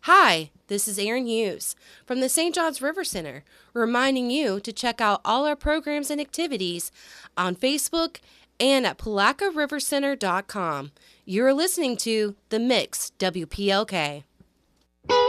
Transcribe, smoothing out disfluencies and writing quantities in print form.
Hi, this is Erin Hughes from the St. Johns River Center, reminding you to check out all our programs and activities on Facebook and at PalacaRiverCenter.com. You're listening to The Mix, WPLK.